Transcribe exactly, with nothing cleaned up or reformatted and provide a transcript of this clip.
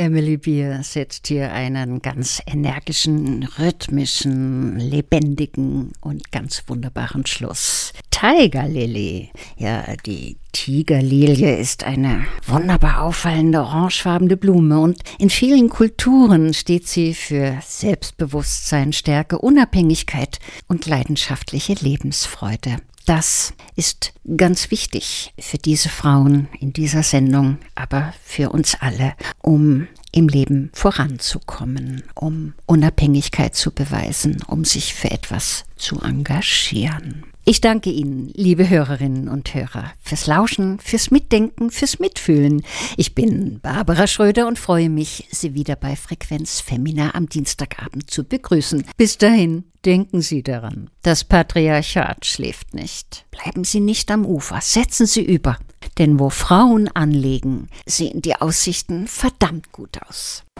Emily Beer setzt hier einen ganz energischen, rhythmischen, lebendigen und ganz wunderbaren Schluss. Tiger Lily. Ja, die Tigerlilie ist eine wunderbar auffallende orangefarbene Blume und in vielen Kulturen steht sie für Selbstbewusstsein, Stärke, Unabhängigkeit und leidenschaftliche Lebensfreude. Das ist ganz wichtig für diese Frauen in dieser Sendung, aber für uns alle, um im Leben voranzukommen, um Unabhängigkeit zu beweisen, um sich für etwas zu engagieren. Ich danke Ihnen, liebe Hörerinnen und Hörer, fürs Lauschen, fürs Mitdenken, fürs Mitfühlen. Ich bin Barbara Schröder und freue mich, Sie wieder bei Frequenz Femina am Dienstagabend zu begrüßen. Bis dahin, denken Sie daran, das Patriarchat schläft nicht. Bleiben Sie nicht am Ufer, setzen Sie über. Denn wo Frauen anlegen, sehen die Aussichten verdammt gut aus.